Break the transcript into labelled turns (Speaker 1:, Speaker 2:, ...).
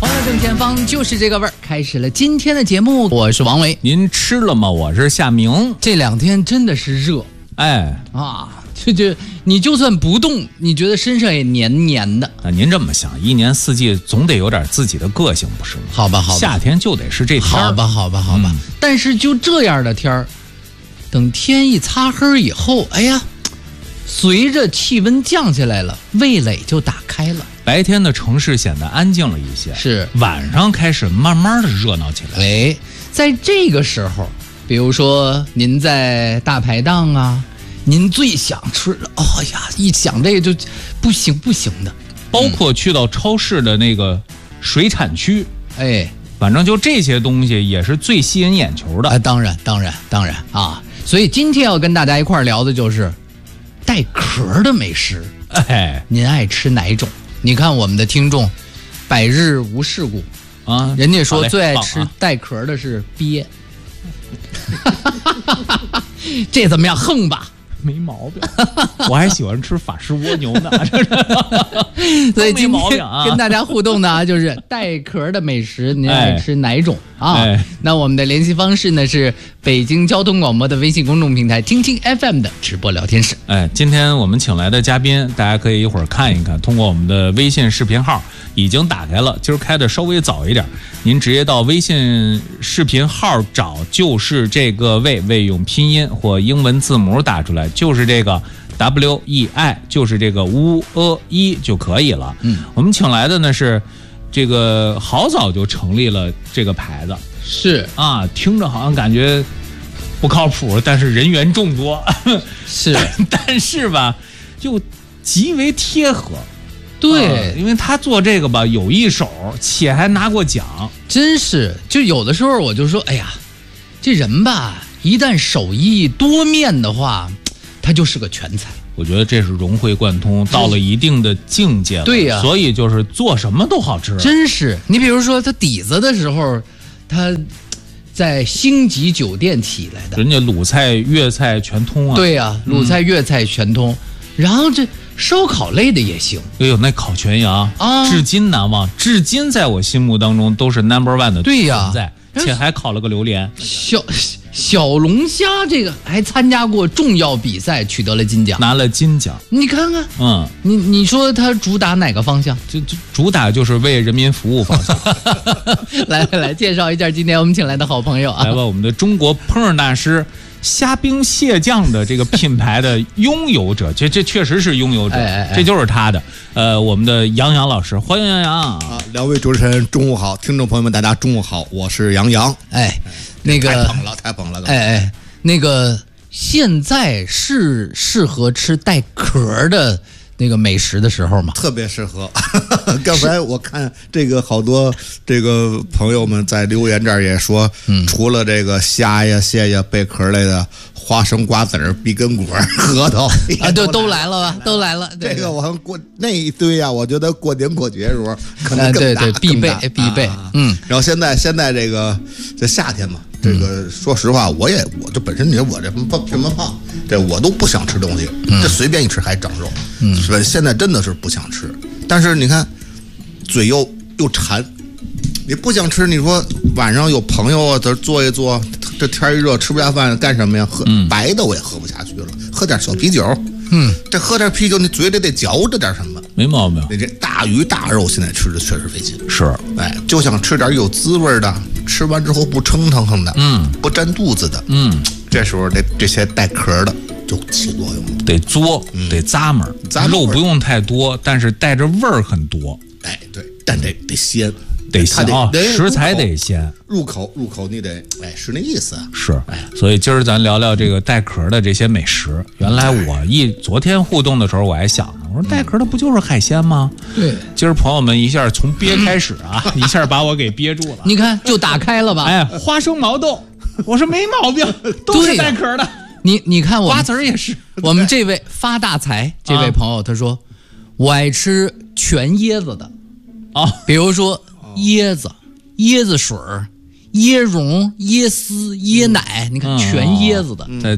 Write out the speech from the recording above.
Speaker 1: 欢乐正前方就是这个味儿，开始了今天的节目，我是王维。
Speaker 2: 您吃了吗？我是夏明。
Speaker 1: 这2天真的是热，你就算不动，你觉得身上也黏黏的。
Speaker 2: 您这么想，一年四季总得有点自己的个性，不是吗？
Speaker 1: 好吧，
Speaker 2: 夏天就得是这天。
Speaker 1: 好吧。但是就这样的天儿，等天一擦黑以后，哎呀，随着气温降下来了，味蕾就打开了。
Speaker 2: 白天的城市显得安静了一些，
Speaker 1: 是
Speaker 2: 晚上开始慢慢的热闹起来。
Speaker 1: 哎，在这个时候，比如说您在大排档啊，您最想吃的，一想这个就不行的。
Speaker 2: 包括去到超市的那个水产区，反正就这些东西也是最吸引眼球的。
Speaker 1: 当然啊！所以今天要跟大家一块儿聊的就是带壳的美食。您爱吃哪种？你看我们的听众百日无事故啊，人家说最爱吃带壳的是鳖。这怎么样？横吧？
Speaker 2: 没毛病。我还喜欢吃法式蜗牛呢。
Speaker 1: 所以今天跟大家互动呢，就是带壳的美食，您爱吃哪种啊？那我们的联系方式呢是北京交通广播的微信公众平台听听 FM 的直播聊天室。
Speaker 2: 今天我们请来的嘉宾，大家可以一会儿看一看，通过我们的微信视频号已经打开了，今儿开的稍微早一点，您直接到微信视频号找，就是这个魏用拼音或英文字母打出来，就是这个 WEI， 就是这个1就可以了。我们请来的呢是这个好早就成立了这个牌子，
Speaker 1: 是啊，
Speaker 2: 听着好像感觉不靠谱，但是人员众多，
Speaker 1: 是，
Speaker 2: 但是吧，又极为贴合。
Speaker 1: 对，
Speaker 2: 因为他做这个吧有一手，且还拿过奖，
Speaker 1: 真是。就有的时候我就说，哎呀，这人吧，一旦手艺多面的话，他就是个全才。
Speaker 2: 我觉得这是融会贯通，到了一定的境界了。
Speaker 1: 对呀，
Speaker 2: 所以就是做什么都好吃。
Speaker 1: 真是，你比如说他底子的时候，他在星级酒店起来的，
Speaker 2: 人家鲁菜粤菜全通啊。
Speaker 1: 对呀，鲁菜粤菜全通，然后这烧烤类的也行。
Speaker 2: 哎呦，那烤全羊啊，至今难忘，至今在我心目当中都是 No.1 的存在。且还烤了个榴莲。
Speaker 1: 小龙虾这个还参加过重要比赛，取得了金奖，
Speaker 2: 拿了金奖。
Speaker 1: 你看看，你说他主打哪个方向？
Speaker 2: 就主打就是为人民服务方向。
Speaker 1: 来介绍一下今天我们请来的好朋友啊！
Speaker 2: 来吧，我们的中国烹饪大师。虾兵蟹将的这个品牌的拥有者，这确实是拥有者，这就是他的。我们的杨洋老师，欢迎杨洋
Speaker 3: 啊！两位主持人中午好，听众朋友们大家中午好，我是杨洋。
Speaker 1: 那个
Speaker 3: 太捧了。
Speaker 1: 那个现在是适合吃带壳的那个美食的时候吗？
Speaker 3: 特别适合。刚才我看这个好多这个朋友们在留言这儿也说，除了这个虾呀、蟹呀、贝壳类的，花生、瓜子儿、碧根果、核桃
Speaker 1: 啊，都来了吧？都来了。
Speaker 3: 这个我过那一堆啊，我觉得过年过节时候可能更大，
Speaker 1: 对，必备。
Speaker 3: 然后现在这夏天嘛。这个说实话，我这本身你说我这什么胖，这我都不想吃东西，这随便一吃还长肉，是吧？现在真的是不想吃，但是你看，嘴又馋，你不想吃，你说晚上有朋友啊，这坐一坐，这天一热吃不下饭干什么呀？喝白的我也喝不下去了，喝点小啤酒，这喝点啤酒你嘴里得嚼着点什么，
Speaker 2: 没毛病。
Speaker 3: 你这大鱼大肉现在吃的确实费劲，
Speaker 2: 是，
Speaker 3: 就想吃点有滋味的。吃完之后不撑腾的，不占肚子的，这时候这些带壳的就起作用了，
Speaker 2: 得嘬，得咂摸，肉不用太多，但是带着味儿很多。
Speaker 3: 对，但得鲜，
Speaker 2: 得鲜啊，食材得鲜，
Speaker 3: 入口你得是那意思啊。
Speaker 2: 是，所以今儿咱聊聊这个带壳的这些美食。原来昨天互动的时候我还想呢，我说带壳的不就是海鲜吗？
Speaker 1: 对，
Speaker 2: 今儿朋友们一下从鳖开始啊，一下把我给憋住了。
Speaker 1: 你看就打开了吧？
Speaker 2: 花生毛豆，我说没毛病，都是带壳的。
Speaker 1: 你看
Speaker 2: 瓜子儿也是。
Speaker 1: 我们这位发大财这位朋友他说，我爱吃全椰子的比如说椰子水、椰蓉、椰丝、椰奶，你看全椰子的。